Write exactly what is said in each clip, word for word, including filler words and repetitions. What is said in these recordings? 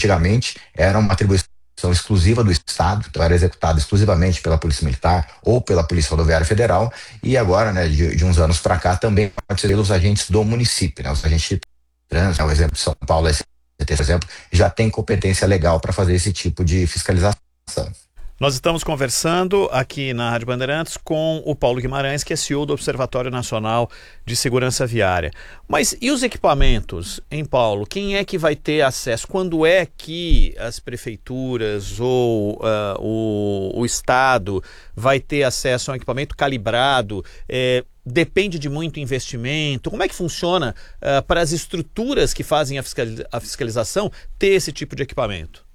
Antigamente era uma atribuição exclusiva do Estado, então era executada exclusivamente pela Polícia Militar ou pela Polícia Rodoviária Federal, e agora, né, de, de uns anos para cá, também pode ser pelos agentes do município, né, os agentes de trânsito, né, o exemplo de São Paulo, S C T, por exemplo, já tem competência legal para fazer esse tipo de fiscalização. Nós estamos conversando aqui na Rádio Bandeirantes com o Paulo Guimarães, que é C E O do Observatório Nacional de Segurança Viária. Mas e os equipamentos, hein, Paulo? Quem é que vai ter acesso? Quando é que as prefeituras ou uh, o, o Estado vai ter acesso a um equipamento calibrado? É, depende de muito investimento? Como é que funciona uh, para as estruturas que fazem a, fiscaliza- a fiscalização ter esse tipo de equipamento?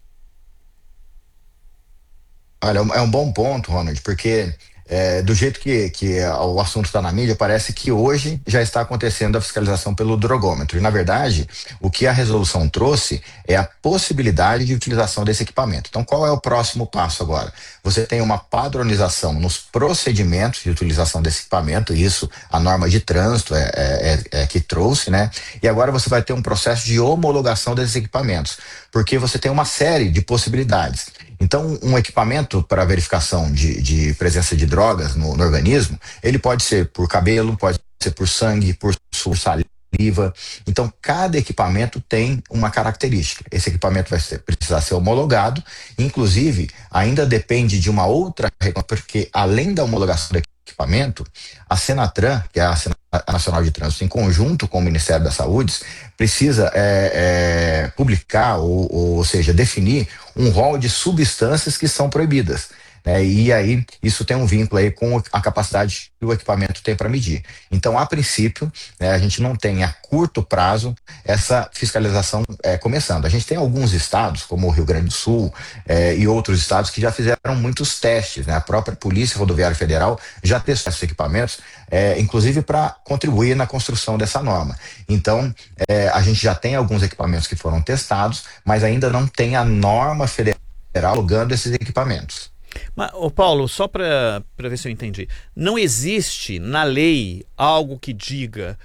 Olha, é um bom ponto, Ronald, porque é, do jeito que, que o assunto está na mídia, parece que hoje já está acontecendo a fiscalização pelo drogômetro. E, na verdade, o que a resolução trouxe é a possibilidade de utilização desse equipamento. Então, qual é o próximo passo agora? Você tem uma padronização nos procedimentos de utilização desse equipamento, e isso a norma de trânsito é, é, é, é que trouxe, né? E agora você vai ter um processo de homologação desses equipamentos, porque você tem uma série de possibilidades. Então, um equipamento para verificação de, de presença de drogas no, no organismo, ele pode ser por cabelo, pode ser por sangue, por saliva. Então, cada equipamento tem uma característica. Esse equipamento vai ser, precisar ser homologado, inclusive, ainda depende de uma outra, porque além da homologação do equipamento, a Senatran, que é a Senatran Nacional de Trânsito, em conjunto com o Ministério da Saúde, precisa é, é, publicar, ou, ou seja, definir um rol de substâncias que são proibidas. Né? E aí, isso tem um vínculo aí com a capacidade que o equipamento tem para medir. Então, a princípio, né, a gente não tem a curto prazo essa fiscalização é, começando. A gente tem alguns estados, como o Rio Grande do Sul é, e outros estados que já fizeram muitos testes. Né? A própria Polícia Rodoviária Federal já testou esses equipamentos, é, inclusive para contribuir na construção dessa norma. Então, é, a gente já tem alguns equipamentos que foram testados, mas ainda não tem a norma federal homologando esses equipamentos. Mas, ô Paulo, só para ver se eu entendi, não existe na lei algo que diga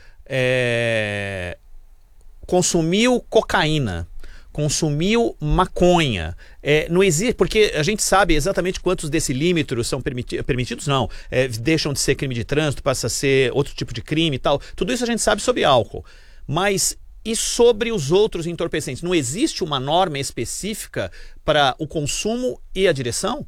é, consumiu cocaína, consumiu maconha, é, não existe, porque a gente sabe exatamente quantos decilímetros são permiti permitidos, não, é, deixam de ser crime de trânsito, passa a ser outro tipo de crime e tal, tudo isso a gente sabe sobre álcool, mas e sobre os outros entorpecentes? Não existe uma norma específica para o consumo e a direção?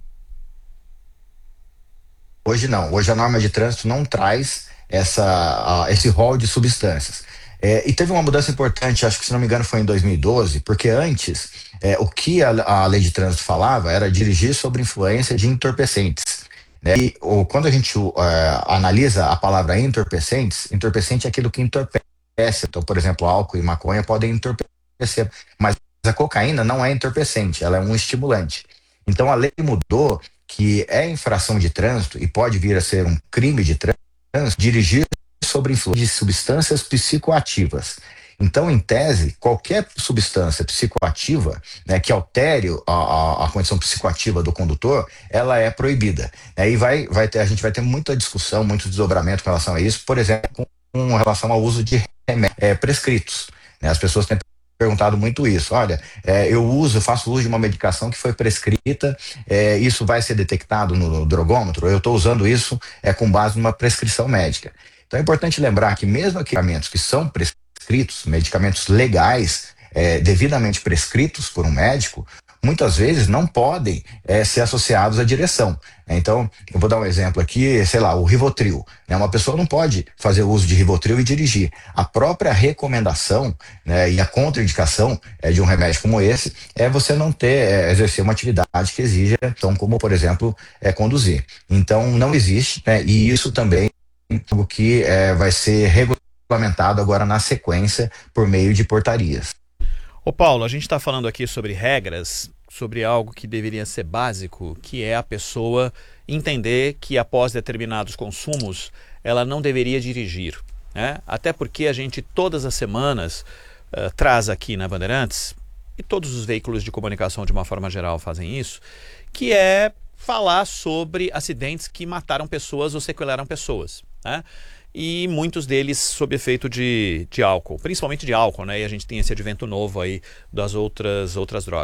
Hoje não, hoje a norma de trânsito não traz essa, uh, esse rol de substâncias. É, e teve uma mudança importante, acho que se não me engano foi em dois mil e doze, porque antes é, o que a, a lei de trânsito falava era dirigir sob influência de entorpecentes. Né? E ou, quando a gente uh, analisa a palavra entorpecentes, entorpecente é aquilo que entorpece. Então, por exemplo, álcool e maconha podem entorpecer, mas a cocaína não é entorpecente, ela é um estimulante. Então a lei mudou que é infração de trânsito e pode vir a ser um crime de trânsito dirigir sob influência de substâncias psicoativas. Então, em tese, qualquer substância psicoativa, né, que altere a, a, a condição psicoativa do condutor, ela é proibida. Aí vai, vai ter, a gente vai ter muita discussão, muito desdobramento com relação a isso, por exemplo, com, com relação ao uso de remédios é, prescritos. Né? As pessoas têm perguntado muito isso. Olha, é, eu uso, eu faço uso de uma medicação que foi prescrita, é, isso vai ser detectado no drogômetro? Eu estou usando isso é, com base numa prescrição médica. Então é importante lembrar que mesmo medicamentos que são prescritos, medicamentos legais, é, devidamente prescritos por um médico, muitas vezes não podem é, ser associados à direção. Então, eu vou dar um exemplo aqui, sei lá, o Rivotril. Né? Uma pessoa não pode fazer uso de Rivotril e dirigir. A própria recomendação, né, e a contraindicação é, de um remédio como esse é você não ter, é, exercer uma atividade que exija, então, como, por exemplo, é, conduzir. Então, não existe, né, e isso também é algo que é, vai ser regulamentado agora na sequência por meio de portarias. Ô Paulo, a gente está falando aqui sobre regras, sobre algo que deveria ser básico, que é a pessoa entender que após determinados consumos, ela não deveria dirigir. Né? Até porque a gente todas as semanas uh, traz aqui na Bandeirantes, e todos os veículos de comunicação de uma forma geral fazem isso, que é falar sobre acidentes que mataram pessoas ou sequelaram pessoas. Né? E muitos deles sob efeito de, de álcool, principalmente de álcool, né? E a gente tem esse advento novo aí das outras, outras drogas.